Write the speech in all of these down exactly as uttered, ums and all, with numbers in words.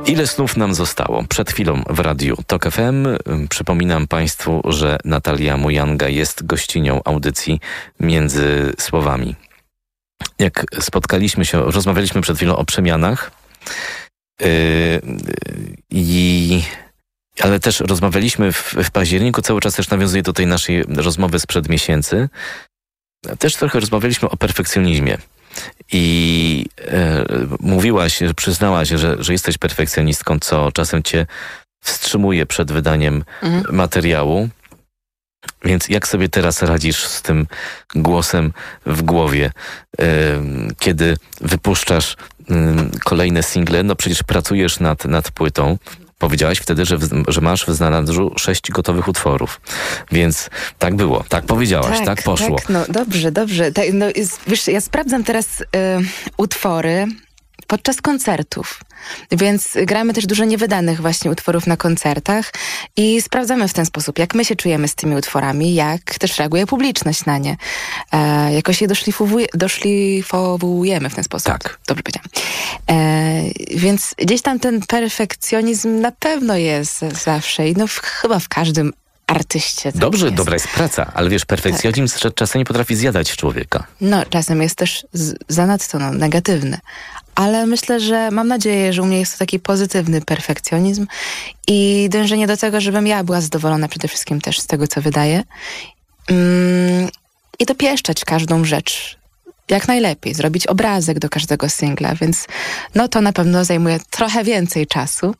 Ile snów nam zostało? Przed chwilą w radiu Tok F M. Przypominam Państwu, że Natalia Mujanga jest gościnią audycji Między Słowami. Jak spotkaliśmy się, rozmawialiśmy przed chwilą o przemianach, yy, i, ale też rozmawialiśmy w, w październiku, cały czas też nawiązuję do tej naszej rozmowy sprzed miesięcy. Też trochę rozmawialiśmy o perfekcjonizmie. I e, mówiłaś, przyznałaś, że, że jesteś perfekcjonistką, co czasem cię wstrzymuje przed wydaniem mhm. materiału. Więc jak sobie teraz radzisz z tym głosem w głowie, e, kiedy wypuszczasz e, kolejne single? No przecież pracujesz nad, nad płytą. Powiedziałaś wtedy, że, w, że masz w zanadrzu sześć gotowych utworów. Więc tak było, tak powiedziałaś, tak, tak poszło. Tak, no dobrze, dobrze. Tak, no, jest, wiesz, ja sprawdzam teraz y, utwory podczas koncertów. Więc gramy też dużo niewydanych właśnie utworów na koncertach i sprawdzamy w ten sposób, jak my się czujemy z tymi utworami, jak też reaguje publiczność na nie. E, jakoś je doszlifowuje, doszlifowujemy w ten sposób. Tak. Dobrze powiedziałam. E, więc gdzieś tam ten perfekcjonizm na pewno jest zawsze i no w, chyba w każdym artyście. Tak Dobrze, jest. dobra jest praca, ale wiesz, perfekcjonizm tak. czasami potrafi zjadać człowieka. No, czasem jest też z, zanadto no, negatywny. Ale myślę, że mam nadzieję, że u mnie jest to taki pozytywny perfekcjonizm i dążenie do tego, żebym ja była zadowolona przede wszystkim też z tego, co wydaję. Mm, I dopieszczać każdą rzecz jak najlepiej, zrobić obrazek do każdego singla, więc no to na pewno zajmuje trochę więcej czasu.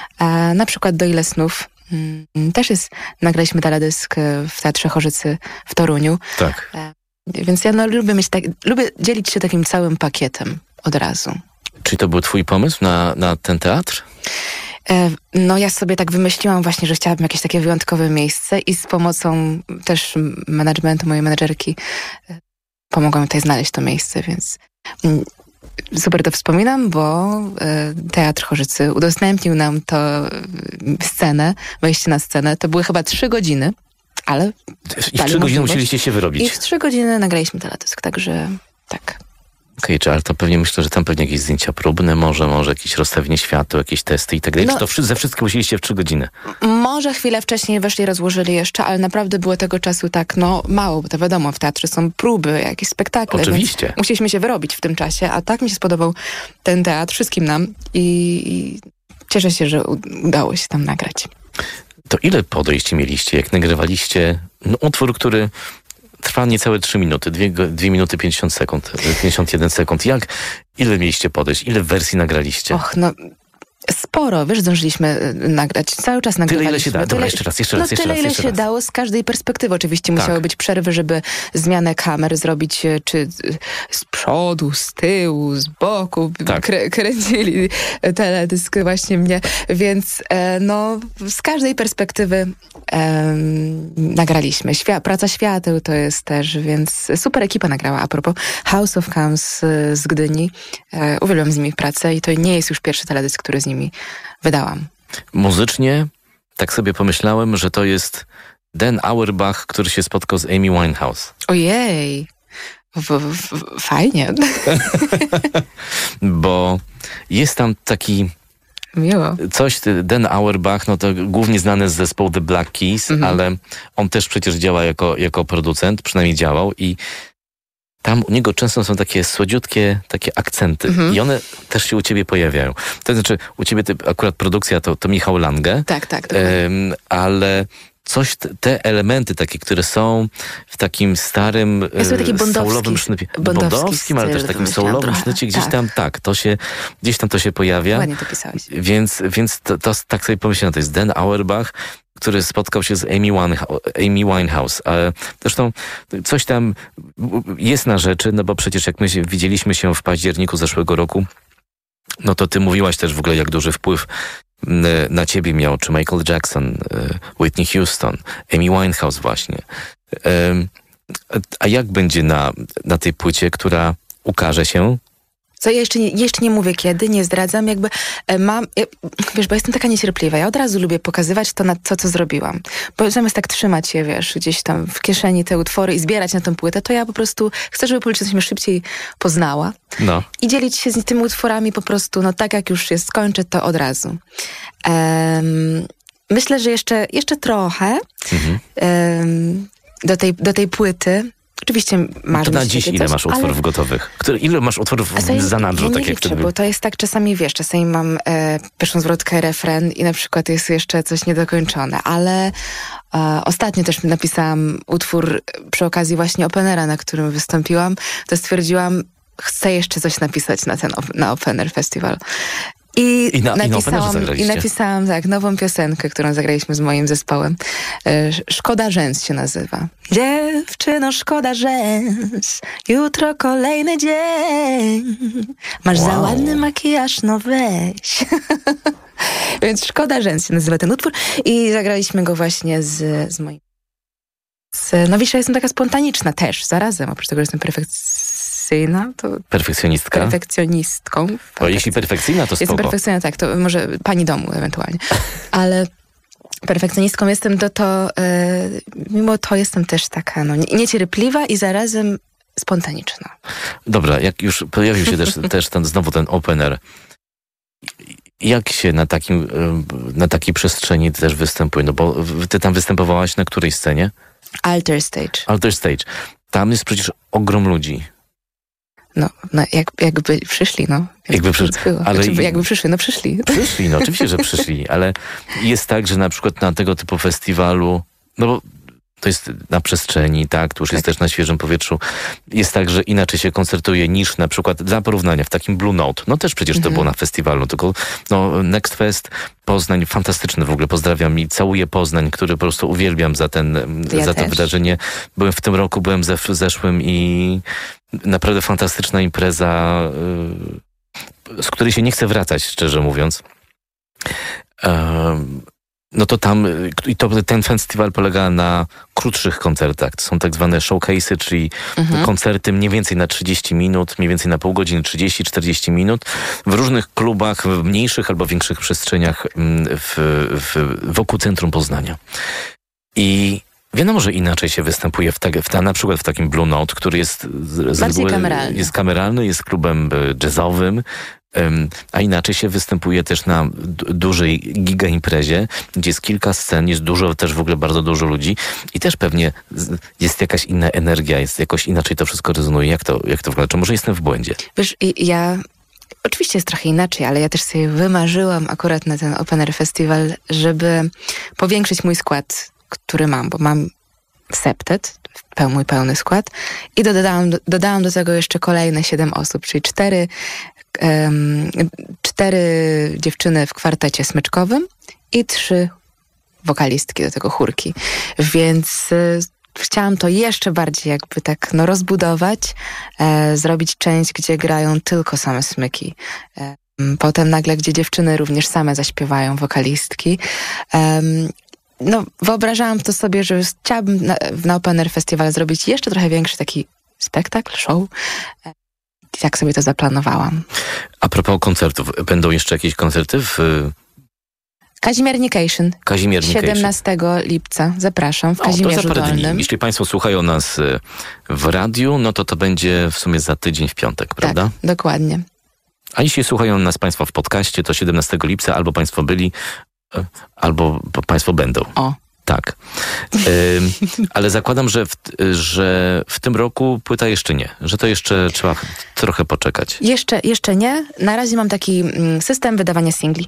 E, na przykład Do Ile Snów mm, też jest, nagraliśmy teledysk w Teatrze Chorzycy w Toruniu. Tak. E, więc ja no, lubię mieć tak, lubię dzielić się takim całym pakietem od razu. Czy to był twój pomysł na, na ten teatr? E, no ja sobie tak wymyśliłam właśnie, że chciałabym jakieś takie wyjątkowe miejsce i z pomocą też managementu, mojej menedżerki e, pomogłam tutaj znaleźć to miejsce, więc mm, super to wspominam, bo e, Teatr Chorzycy udostępnił nam to e, scenę, wejście na scenę. To były chyba trzy godziny, ale I w trzy godziny musieliście się wyrobić. I w trzy godziny nagraliśmy teledysk, także tak. Okej, okay, ale to pewnie myślę, że tam pewnie jakieś zdjęcia próbne, może, może jakieś rozstawienie światła, jakieś testy i tak dalej. No, Czy to ze wszystkim musieliście w trzy godziny? Może chwilę wcześniej weszli, rozłożyli jeszcze, ale naprawdę było tego czasu tak, no mało, bo to wiadomo, w teatrze są próby, jakieś spektakle. Oczywiście. Musieliśmy się wyrobić w tym czasie, a tak mi się spodobał ten teatr wszystkim nam i, i cieszę się, że udało się tam nagrać. To ile podejść mieliście, jak nagrywaliście no, utwór, który trwa niecałe trzy minuty, dwie minuty pięćdziesiąt sekund, pięćdziesiąt jeden sekund. Jak, ile mieliście podejść? Ile wersji nagraliście? Och, no sporo, wiesz, zdążyliśmy nagrać. Cały czas nagrywaliśmy. Tyle, ile się dało. Dobra, jeszcze raz, jeszcze no, raz, jeszcze tyle, raz. ile jeszcze się raz. dało z każdej perspektywy. Oczywiście tak. musiały być przerwy, żeby zmianę kamer zrobić, czy z przodu, z tyłu, z boku. Tak. Krę- kręcili teledysk właśnie mnie. Więc e, no, z każdej perspektywy e, nagraliśmy. Świ- praca świateł to jest też, więc super ekipa nagrała. A propos House of Comes z, z Gdyni. E, uwielbiam z nimi pracę i to nie jest już pierwszy teledysk, który z nimi wydałam. Muzycznie tak sobie pomyślałem, że to jest Dan Auerbach, który się spotkał z Amy Winehouse. Ojej, w, w, fajnie. Bo jest tam taki miło. Coś, Dan Auerbach, no to głównie znany z zespołu The Black Keys, mhm. ale on też przecież działa jako, jako producent, przynajmniej działał i tam u niego często są takie słodziutkie takie akcenty mhm. i one też się u ciebie pojawiają. To znaczy, u ciebie ty, akurat produkcja to, to Michał Lange. Tak, tak. Um, ale coś, te, te elementy takie, które są w takim starym ja sobie taki soulowym sznycie. Bondowskim, ale też takim soulowym sznycie, gdzieś tak. tam, tak, to się, gdzieś tam to się pojawia. Ładnie to pisałeś. Więc, więc to, to, tak sobie pomyślałem, to jest Dan Auerbach, który spotkał się z Amy, Amy Winehouse. Zresztą coś tam jest na rzeczy, no bo przecież jak my się, widzieliśmy się w październiku zeszłego roku, no to ty mówiłaś też w ogóle, jak duży wpływ na ciebie miał, czy Michael Jackson, Whitney Houston, Amy Winehouse właśnie. A jak będzie na, na tej płycie, która ukaże się Co ja jeszcze nie, jeszcze nie mówię kiedy, nie zdradzam, jakby e, mam, ja, wiesz, bo jestem taka niecierpliwa, ja od razu lubię pokazywać to, na to, co zrobiłam. Bo zamiast tak trzymać je, wiesz, gdzieś tam w kieszeni te utwory i zbierać na tą płytę, to ja po prostu chcę, żeby publiczność mnie szybciej poznała No. i dzielić się z tymi utworami po prostu, no tak jak już je skończę, to od razu. Um, myślę, że jeszcze, jeszcze trochę Mhm. um, do, tej, do tej płyty. Oczywiście masz To na dziś ile coś, masz utworów ale... gotowych? Które, ile masz utworów w zanadrzu? Ja nie Tak jak liczę, wtedy? bo to jest tak czasami, wiesz, czasami mam e, pierwszą zwrotkę, refren i na przykład jest jeszcze coś niedokończone, ale e, ostatnio też napisałam utwór przy okazji właśnie openera, na którym wystąpiłam, to stwierdziłam, chcę jeszcze coś napisać na ten op- na Opener Festival. I, I na- i na Openerze napisałam, zagraliście. I napisałam, tak, nową piosenkę, którą zagraliśmy z moim zespołem. E, Szkoda rzęs się nazywa. Dziewczyno, szkoda rzęs, jutro kolejny dzień. Masz Wow. za ładny makijaż, no weź. Więc Szkoda rzęs się nazywa ten utwór i zagraliśmy go właśnie z, z moim... Z, no wiesz, ja jestem taka spontaniczna też, zarazem, oprócz tego, że jestem perfekcyjna, to Perfekcjonistka? perfekcjonistką. Bo jeśli perfekcyjna, to Jestem spoko. perfekcyjna, tak, to może pani domu ewentualnie. Ale perfekcjonistką jestem, to, to e, mimo to jestem też taka no, nie- niecierpliwa i zarazem spontaniczna. Dobra, jak już pojawił się też, też ten, znowu ten opener, jak się na takim, y, na takiej przestrzeni też występuje? No bo w- ty tam występowałaś na której scenie? Alter Stage. Alter Stage. Tam jest przecież ogrom ludzi. No, no jak, jakby przyszli, no. Jakby przy- Więc było. ale- Znaczy, jakby przyszli, no przyszli. Przyszli, no oczywiście, że przyszli, ale jest tak, że na przykład na tego typu festiwalu, no bo to jest na przestrzeni, tak, to już jest Tak. też na świeżym powietrzu. Jest tak, że inaczej się koncertuje niż na przykład, dla porównania, w takim Blue Note. No też przecież to Mhm. było na festiwalu, tylko no Next Fest, Poznań, fantastyczny w ogóle, pozdrawiam i całuję Poznań, który po prostu uwielbiam za ten, Ja za to też. wydarzenie. Byłem w tym roku, byłem ze, w zeszłym i naprawdę fantastyczna impreza, y, z której się nie chce wracać, szczerze mówiąc. Em, No to tam, y, i to, ten festiwal polega na krótszych koncertach. To są tak zwane showcase'y, czyli Mhm. koncerty mniej więcej na trzydzieści minut, mniej więcej na pół godziny, trzydzieści czterdzieści minut, w różnych klubach, w mniejszych albo większych przestrzeniach mm, w, w, wokół centrum Poznania. I wiadomo, że inaczej się występuje w, tak, w ta, na przykład w takim Blue Note, który jest z, z Bardziej reguły- kameralny. jest kameralny, jest klubem y, jazzowym, ym, a inaczej się występuje też na d- dużej giga imprezie, gdzie jest kilka scen, jest dużo, też w ogóle bardzo dużo ludzi i też pewnie z, jest jakaś inna energia, jest jakoś inaczej to wszystko rezonuje. Jak to, jak to wygląda? Czy może jestem w błędzie? Wiesz, i ja... Oczywiście jest trochę inaczej, ale ja też sobie wymarzyłam akurat na ten Open Air Festival, żeby powiększyć mój skład, który mam, bo mam septet, peł, mój pełny skład i dodałam, dodałam do tego jeszcze kolejne siedem osób, czyli cztery, um, cztery dziewczyny w kwartecie smyczkowym i trzy wokalistki do tego chórki. Więc y, chciałam to jeszcze bardziej jakby tak no, rozbudować, e, zrobić część, gdzie grają tylko same smyki. E, potem nagle, gdzie dziewczyny również same zaśpiewają, wokalistki. Em, no, wyobrażałam to sobie, że chciałabym na, na Open Air Festival zrobić jeszcze trochę większy taki spektakl, show. E, I tak sobie to zaplanowałam. A propos koncertów, będą jeszcze jakieś koncerty w Kazimiernication. Kazimiernication? siedemnastego lipca. Zapraszam w No, to Kazimierzu za parę dni. Dolnym. Jeśli Państwo słuchają nas y, w radiu, no to to będzie w sumie za tydzień w piątek, prawda? Tak, dokładnie. A jeśli słuchają nas Państwo w podcaście, to siedemnastego lipca albo Państwo byli, y, albo p- Państwo będą. O. Tak. Ym, ale zakładam, że w, że w tym roku płyta jeszcze nie. Że to jeszcze trzeba ch- trochę poczekać. Jeszcze, jeszcze nie. Na razie mam taki mm, system wydawania singli.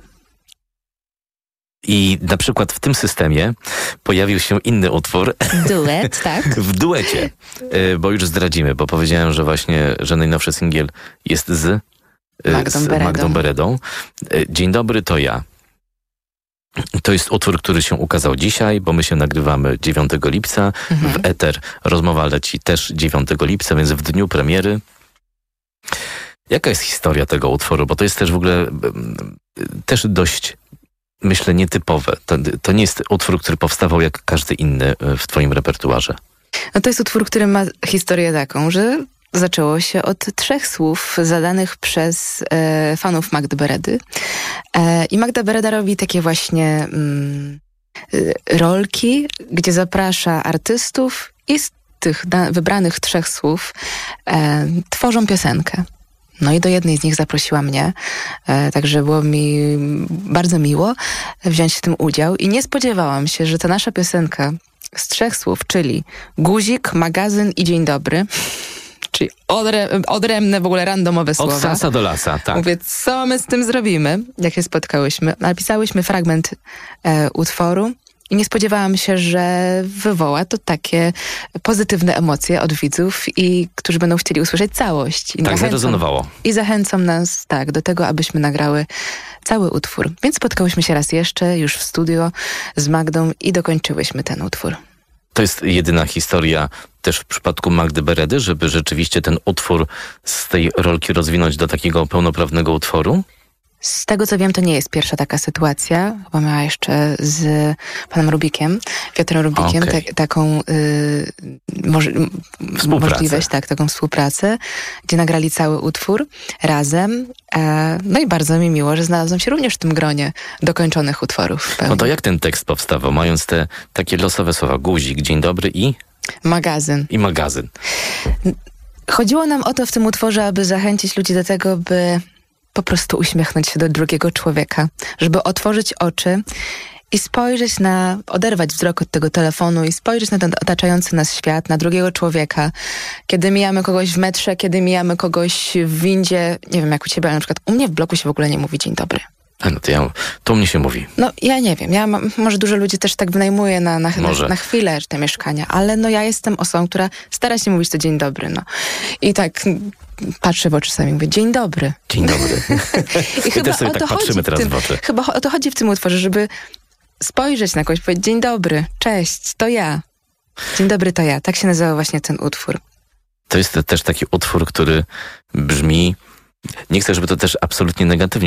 I na przykład w tym systemie pojawił się inny utwór Duet, tak? w duecie. Y, bo już zdradzimy, bo powiedziałem, że właśnie, że najnowszy singiel jest z, y, Magdą z Beredą. Magdą Beredą. Y, Dzień dobry, to ja. To jest utwór, który się ukazał dzisiaj, bo my się nagrywamy dziewiątego lipca. Mhm. W eter rozmowa leci też dziewiątego lipca, więc w dniu premiery. Jaka jest historia tego utworu? Bo to jest też w ogóle mm, też dość, myślę, nietypowe. To, to nie jest utwór, który powstawał jak każdy inny w twoim repertuarze. No to jest utwór, który ma historię taką, że zaczęło się od trzech słów zadanych przez e, fanów Magdy Beredy. E, I Magda Bereda robi takie właśnie mm, e, rolki, gdzie zaprasza artystów i z tych da- wybranych trzech słów e, tworzą piosenkę. No i do jednej z nich zaprosiła mnie, e, także było mi bardzo miło wziąć w tym udział i nie spodziewałam się, że ta nasza piosenka z trzech słów, czyli guzik, magazyn i dzień dobry, czyli odre- odrębne w ogóle randomowe Od słowa. Od sasa do lasa, tak. Mówię, co my z tym zrobimy, jak się spotkałyśmy. Napisałyśmy fragment e, utworu i nie spodziewałam się, że wywoła to takie pozytywne emocje od widzów, i którzy będą chcieli usłyszeć całość. I tak, zarezonowało. I zachęcą nas, tak, do tego, abyśmy nagrały cały utwór. Więc spotkałyśmy się raz jeszcze, już w studio z Magdą i dokończyłyśmy ten utwór. To jest jedyna historia też w przypadku Magdy Beredy, żeby rzeczywiście ten utwór z tej rolki rozwinąć do takiego pełnoprawnego utworu? Z tego, co wiem, to nie jest pierwsza taka sytuacja. Chyba miała jeszcze z panem Rubikiem, Piotrem Rubikiem, Okay. te, taką y, moż, możliwość, tak, taką współpracę, gdzie nagrali cały utwór razem. E, no i bardzo mi miło, że znalazłam się również w tym gronie dokończonych utworów. No to jak ten tekst powstawał, mając te takie losowe słowa guzik, dzień dobry i... Magazyn. I magazyn. Chodziło nam o to w tym utworze, aby zachęcić ludzi do tego, by po prostu uśmiechnąć się do drugiego człowieka, żeby otworzyć oczy i spojrzeć na, oderwać wzrok od tego telefonu i spojrzeć na ten otaczający nas świat, na drugiego człowieka. Kiedy mijamy kogoś w metrze, kiedy mijamy kogoś w windzie, nie wiem jak u ciebie, ale na przykład u mnie w bloku się w ogóle nie mówi dzień dobry. A no to ja, to u mnie się mówi. No ja nie wiem, ja mam, może dużo ludzi też tak wynajmuje na, na, na, na chwilę te mieszkania, ale no ja jestem osobą, która stara się mówić to dzień dobry, no. I tak patrzę w oczy sami i mówię, dzień dobry. Dzień dobry. I chyba też sobie o to tak patrzymy chodzi teraz tym, w oczy. Chyba o to chodzi w tym utworze, żeby spojrzeć na kogoś, powiedzieć dzień dobry, cześć, to ja. Dzień dobry, to ja. Tak się nazywa właśnie ten utwór. To jest też taki utwór, który brzmi, nie chcę, żeby to też absolutnie negatywnie